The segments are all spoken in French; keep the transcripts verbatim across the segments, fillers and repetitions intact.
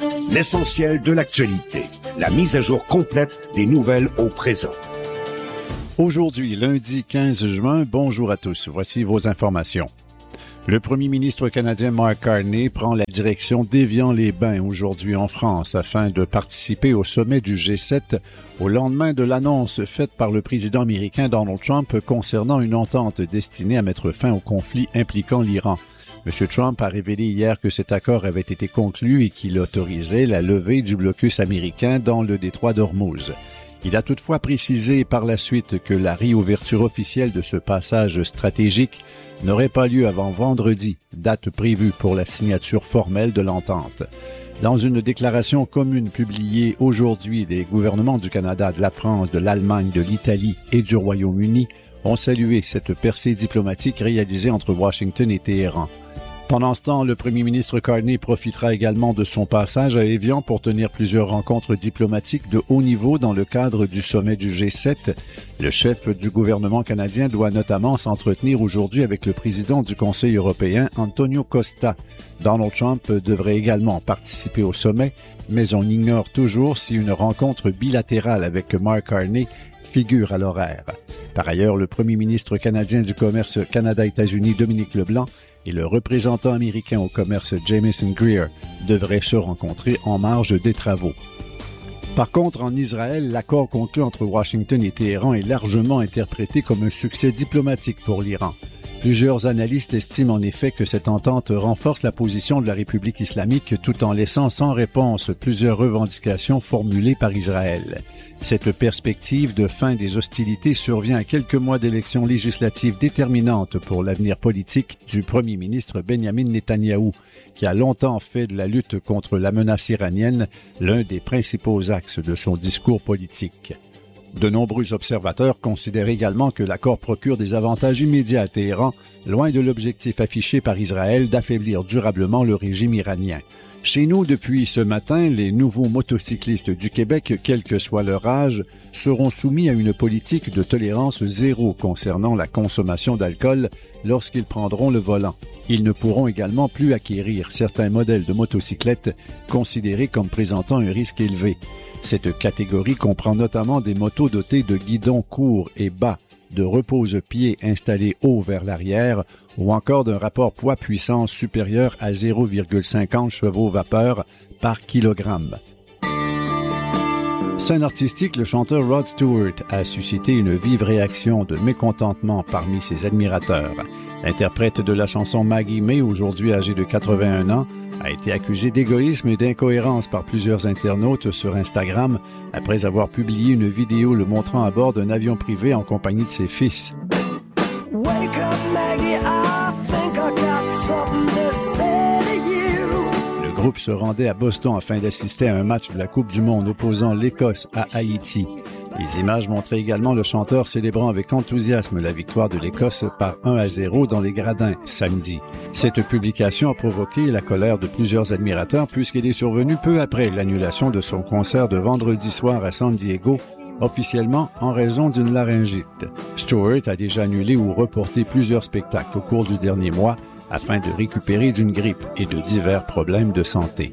L'essentiel de l'actualité. La mise à jour complète des nouvelles au présent. Aujourd'hui, lundi quinze juin, bonjour à tous. Voici vos informations. Le premier ministre canadien Mark Carney prend la direction d'Évian-les-Bains aujourd'hui en France afin de participer au sommet du G sept au lendemain de l'annonce faite par le président américain Donald Trump concernant une entente destinée à mettre fin au conflit impliquant l'Iran. M. Trump a révélé hier que cet accord avait été conclu et qu'il autorisait la levée du blocus américain dans le détroit d'Ormuz. Il a toutefois précisé par la suite que la réouverture officielle de ce passage stratégique n'aurait pas lieu avant vendredi, date prévue pour la signature formelle de l'entente. Dans une déclaration commune publiée aujourd'hui, les gouvernements du Canada, de la France, de l'Allemagne, de l'Italie et du Royaume-Uni ont salué cette percée diplomatique réalisée entre Washington et Téhéran. Pendant ce temps, le premier ministre Carney profitera également de son passage à Évian pour tenir plusieurs rencontres diplomatiques de haut niveau dans le cadre du sommet du G sept. Le chef du gouvernement canadien doit notamment s'entretenir aujourd'hui avec le président du Conseil européen, Antonio Costa. Donald Trump devrait également participer au sommet, mais on ignore toujours si une rencontre bilatérale avec Mark Carney figure à l'horaire. Par ailleurs, le premier ministre canadien du commerce Canada-États-Unis, Dominique Leblanc, et le représentant américain au commerce Jamieson Greer devraient se rencontrer en marge des travaux. Par contre, en Israël, l'accord conclu entre Washington et Téhéran est largement interprété comme un succès diplomatique pour l'Iran. Plusieurs analystes estiment en effet que cette entente renforce la position de la République islamique tout en laissant sans réponse plusieurs revendications formulées par Israël. Cette perspective de fin des hostilités survient à quelques mois d'élections législatives déterminantes pour l'avenir politique du premier ministre Benjamin Netanyahou, qui a longtemps fait de la lutte contre la menace iranienne l'un des principaux axes de son discours politique. De nombreux observateurs considèrent également que l'accord procure des avantages immédiats à Téhéran, loin de l'objectif affiché par Israël d'affaiblir durablement le régime iranien. Chez nous, depuis ce matin, les nouveaux motocyclistes du Québec, quel que soit leur âge, seront soumis à une politique de tolérance zéro concernant la consommation d'alcool lorsqu'ils prendront le volant. Ils ne pourront également plus acquérir certains modèles de motocyclettes considérés comme présentant un risque élevé. Cette catégorie comprend notamment des motos dotées de guidons courts et bas, de repose-pieds installés haut vers l'arrière ou encore d'un rapport poids-puissance supérieur à zéro virgule cinquante chevaux vapeur par kilogramme. Scène artistique, le chanteur Rod Stewart a suscité une vive réaction de mécontentement parmi ses admirateurs. L'interprète de la chanson Maggie May, aujourd'hui âgé de quatre-vingt-un ans, a été accusé d'égoïsme et d'incohérence par plusieurs internautes sur Instagram après avoir publié une vidéo le montrant à bord d'un avion privé en compagnie de ses fils. Wake up, Maggie, I think I got something to say to you. Le groupe se rendait à Boston afin d'assister à un match de la Coupe du Monde opposant l'Écosse à Haïti. Les images montraient également le chanteur célébrant avec enthousiasme la victoire de l'Écosse par un à zéro dans les gradins samedi. Cette publication a provoqué la colère de plusieurs admirateurs puisqu'elle est survenue peu après l'annulation de son concert de vendredi soir à San Diego, officiellement en raison d'une laryngite. Stewart a déjà annulé ou reporté plusieurs spectacles au cours du dernier mois afin de récupérer d'une grippe et de divers problèmes de santé.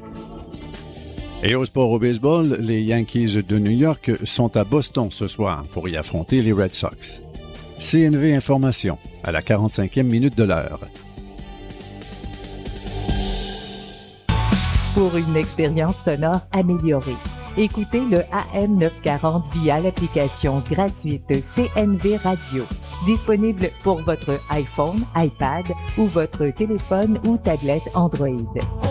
Et au sport au baseball, les Yankees de New York sont à Boston ce soir pour y affronter les Red Sox. C N V Information, à la quarante-cinquième minute de l'heure. Pour une expérience sonore améliorée, écoutez le A M neuf cent quarante via l'application gratuite C N V Radio. Disponible pour votre iPhone, iPad ou votre téléphone ou tablette Android.